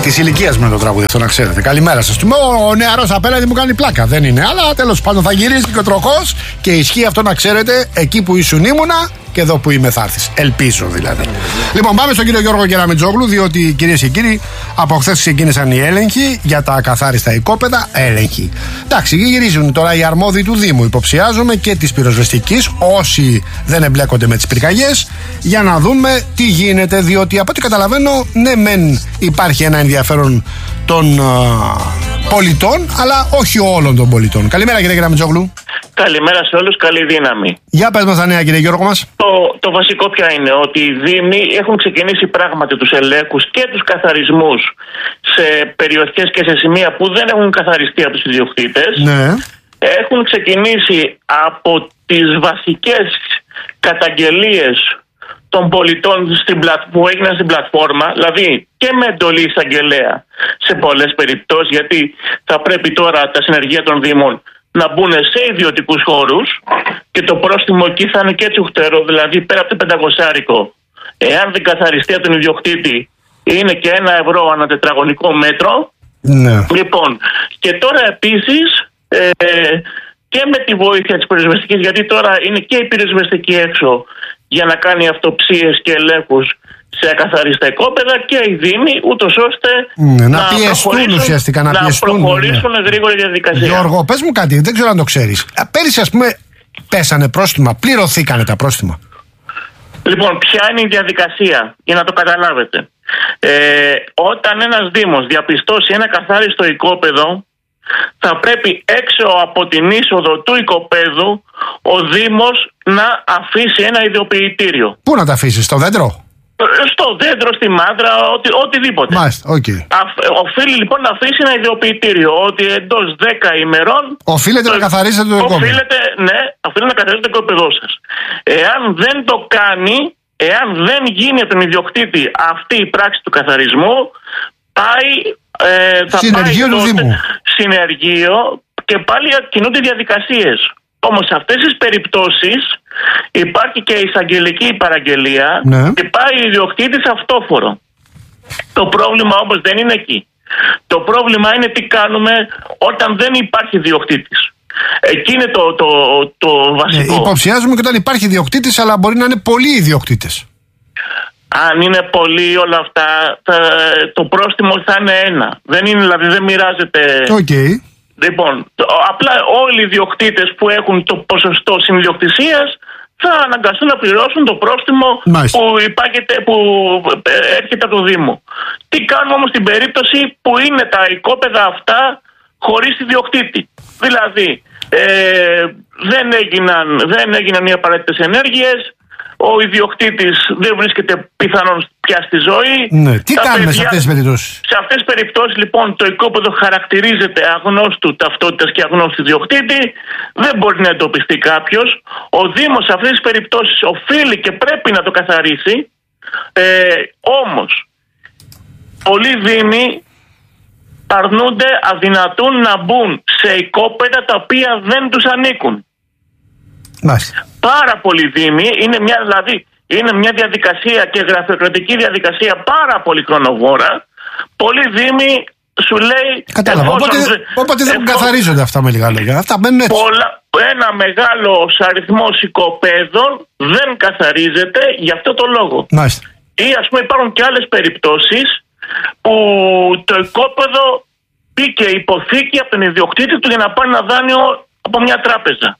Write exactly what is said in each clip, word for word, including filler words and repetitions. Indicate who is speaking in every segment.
Speaker 1: Της ηλικίας με το τραγούδι αυτό, να ξέρετε. Καλημέρα σας. Ο νεαρός απέναντι μου κάνει πλάκα. Δεν είναι, αλλά τέλος πάντων θα γυρίσει και ο τροχός. Και ισχύει αυτό, να ξέρετε, εκεί που ήσουν ήμουνα και εδώ που είμαι θα έρθεις. Ελπίζω δηλαδή. Λοιπόν, πάμε στον κύριο Γιώργο Κεραμετζόγλου, διότι κυρίες και κύριοι, από χθες ξεκίνησαν οι έλεγχοι για τα ακαθάριστα οικόπεδα. Έλεγχοι. Εντάξει, γυρίζουν τώρα οι αρμόδιοι του Δήμου, υποψιάζομαι, και της πυροσβεστικής, όσοι δεν εμπλέκονται με τις πυρκαγιές, για να δούμε τι γίνεται. Διότι από ό,τι καταλαβαίνω, ναι, μεν υπάρχει ένα ενδιαφέρον των α, πολιτών, αλλά όχι όλων των πολιτών. Καλημέρα, κύριε Κεραμετζόγλου.
Speaker 2: Καλημέρα σε όλους, καλή δύναμη.
Speaker 1: Για πες μας τα νέα, κύριε Γιώργο μας.
Speaker 2: Το, το βασικό πια είναι ότι οι Δήμοι έχουν ξεκινήσει πράγματι τους ελέγχους και τους καθαρισμούς σε περιοχές και σε σημεία που δεν έχουν καθαριστεί από τους ιδιοκτήτες.
Speaker 1: Ναι.
Speaker 2: Έχουν ξεκινήσει από τις βασικές καταγγελίες των πολιτών στην πλατ, που έγιναν στην πλατφόρμα, δηλαδή και με εντολή εισαγγελέα σε πολλές περιπτώσεις, γιατί θα πρέπει τώρα τα συνεργεία των Δήμων να μπουν σε ιδιωτικούς χώρους και το πρόστιμο εκεί θα είναι και τσουχτερό, δηλαδή πέρα από το πεντακοσάρικο. Εάν δεν καθαριστεί από τον ιδιοκτήτη, είναι και ένα ευρώ ανά τετραγωνικό μέτρο.
Speaker 1: Ναι.
Speaker 2: Λοιπόν, και τώρα επίσης ε, και με τη βοήθεια της πυροσβεστικής, γιατί τώρα είναι και η πυροσβεστική έξω για να κάνει αυτοψίες και ελέγχους σε ακαθαριστά οικόπεδα, και οι Δήμοι, ούτως ώστε
Speaker 1: ναι, να,
Speaker 2: να
Speaker 1: πιεστούν ουσιαστικά, να,
Speaker 2: να
Speaker 1: πιεστούν,
Speaker 2: προχωρήσουν
Speaker 1: ναι.
Speaker 2: γρήγορα διαδικασία.
Speaker 1: Γιώργο, πες μου κάτι, δεν ξέρω αν το ξέρεις. Πέρυσι, ας πούμε, πέσανε πρόστιμα, πληρωθήκανε τα πρόστιμα.
Speaker 2: Λοιπόν, ποια είναι η διαδικασία, για να το καταλάβετε. Ε, όταν ένας Δήμος διαπιστώσει ένα καθάριστο οικόπεδο, θα πρέπει έξω από την είσοδο του οικοπαίδου ο Δήμος να αφήσει ένα ιδιοποιητήριο.
Speaker 1: Πού να τα αφήσεις, στο δέντρο?
Speaker 2: Στο δέντρο, στη μάντρα, οτι, οτιδήποτε.
Speaker 1: Μάλιστα, οκ. Okay.
Speaker 2: Οφείλει λοιπόν να αφήσει ένα ιδιοποιητήριο ότι εντός δέκα ημερών.
Speaker 1: Οφείλετε το, να καθαρίσετε το οικόπεδο.
Speaker 2: Οφείλετε, ναι, οφείλετε να καθαρίσετε το οικόπεδό σας. Εάν δεν το κάνει, εάν δεν γίνει από τον ιδιοκτήτη αυτή η πράξη του καθαρισμού, πάει. Ε, θα
Speaker 1: συνεργείο
Speaker 2: πάει
Speaker 1: του Δήμου.
Speaker 2: Συνεργείο και πάλι κινούνται διαδικασίες. Όμως σε αυτές τις περιπτώσεις υπάρχει και εισαγγελική παραγγελία, ναι, και πάει ο ιδιοκτήτης αυτόφορο. Το πρόβλημα όμως δεν είναι εκεί. Το πρόβλημα είναι τι κάνουμε όταν δεν υπάρχει ιδιοκτήτης. Εκεί είναι το, το, το βασικό.
Speaker 1: Ναι, υποψιάζουμε και όταν υπάρχει ιδιοκτήτης, αλλά μπορεί να είναι πολλοί ιδιοκτήτες.
Speaker 2: Αν είναι πολλοί όλα αυτά, θα, το πρόστιμο θα είναι ένα. Δεν είναι, δηλαδή δεν μοιράζεται.
Speaker 1: Okay.
Speaker 2: Λοιπόν, το, απλά όλοι οι ιδιοκτήτες που έχουν το ποσοστό συνειδιοκτησίας θα αναγκαστούν να πληρώσουν το πρόστιμο που, υπάγεται, που έρχεται από το Δήμο. Τι κάνουμε όμως στην περίπτωση που είναι τα οικόπεδα αυτά χωρίς ιδιοκτήτη? Δηλαδή ε, δεν, έγιναν, δεν έγιναν οι απαραίτητες ενέργειες, ο ιδιοκτήτης δεν βρίσκεται πιθανόν πια στη ζωή.
Speaker 1: Ναι. Τι τα κάνουμε παιδιά, σε αυτές τις περιπτώσεις?
Speaker 2: Σε αυτές τις περιπτώσεις λοιπόν το οικόπεδο χαρακτηρίζεται αγνώστου ταυτότητας και αγνώστου ιδιοκτήτη, δεν μπορεί να εντοπιστεί κάποιος. Ο Δήμος σε αυτές τις περιπτώσεις οφείλει και πρέπει να το καθαρίσει. Ε, όμως πολλοί Δήμοι αρνούνται, αδυνατούν να μπουν σε οικόπεδα τα οποία δεν τους ανήκουν.
Speaker 1: Μάλιστα.
Speaker 2: Πάρα πολλοί Δήμοι, είναι μια, δηλαδή, είναι μια διαδικασία και γραφειοκρατική διαδικασία πάρα πολύ χρονοβόρα. Πολλοί Δήμοι σου λέει.
Speaker 1: Κατάλαβα. Όποτε, όποτε δεν εφόσον, καθαρίζονται αυτά με λίγα λόγια. Αυτά μπαίνουν έτσι.
Speaker 2: Πολλά, ένα μεγάλο αριθμό οικοπαίδων δεν καθαρίζεται γι' αυτό το λόγο.
Speaker 1: Μάλιστα.
Speaker 2: Ή ας πούμε υπάρχουν και άλλες περιπτώσεις που το οικόπεδο μπήκε υποθήκη από τον ιδιοκτήτη του για να πάρει ένα δάνειο από μια τράπεζα.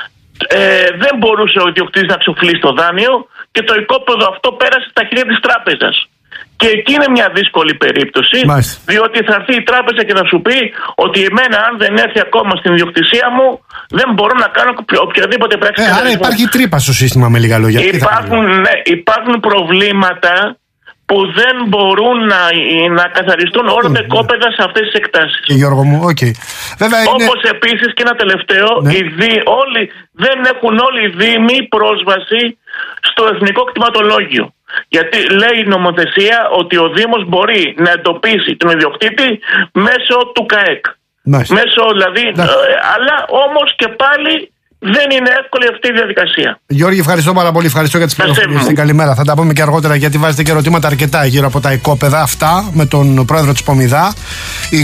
Speaker 2: Ε, δεν μπορούσε ο ιδιοκτήτης να ξοφλήσει το δάνειο και το οικόπεδο αυτό πέρασε στα χέρια της τράπεζας. Και εκεί είναι μια δύσκολη περίπτωση. Μάλιστα. Διότι θα έρθει η τράπεζα και θα σου πει ότι εμένα, αν δεν έρθει ακόμα στην ιδιοκτησία μου, δεν μπορώ να κάνω οποιαδήποτε πράξη.
Speaker 1: Ε, άρα υπάρχει τρύπα στο σύστημα, με λίγα λόγια.
Speaker 2: Υπάρχουν, ναι, υπάρχουν προβλήματα που δεν μπορούν να, να καθαριστούν όλα τα οικόπεδα σε αυτές τις εκτάσεις.
Speaker 1: Και Γιώργο μου, οκ. Okay.
Speaker 2: Όπως είναι... επίσης και ένα τελευταίο, ναι, οι δι... όλοι, δεν έχουν όλοι οι Δήμοι πρόσβαση στο εθνικό κτηματολόγιο. Γιατί λέει η νομοθεσία ότι ο Δήμος μπορεί να εντοπίσει τον ιδιοκτήτη μέσω του ΚΑΕΚ. Μάλιστα. Μέσω δηλαδή, ε, αλλά όμως και πάλι Δεν είναι εύκολη αυτή η διαδικασία.
Speaker 1: Γιώργη, ευχαριστώ πάρα πολύ. Ευχαριστώ για τις πληροφορίες. Την καλημέρα. Θα τα πούμε και αργότερα, γιατί βάζετε και ερωτήματα αρκετά γύρω από τα οικόπεδα αυτά με τον πρόεδρο της Πομιδά.